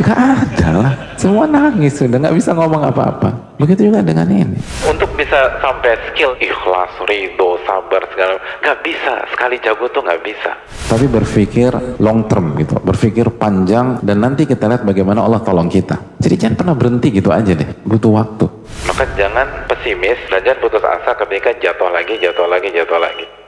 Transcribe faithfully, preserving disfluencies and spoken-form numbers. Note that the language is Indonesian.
Gak ada lah, semua nangis sudah, nggak bisa ngomong apa-apa. Begitu juga dengan ini. Untuk bisa sampai skill ikhlas, ridho, sabar segala, nggak bisa. Sekali jago tuh nggak bisa. Tapi berpikir long term gitu, berpikir panjang, dan nanti kita lihat bagaimana Allah tolong kita. Jadi jangan pernah berhenti gitu aja deh, butuh waktu. Maka jangan pesimis dan jangan putus asa ketika jatuh lagi, jatuh lagi, jatuh lagi.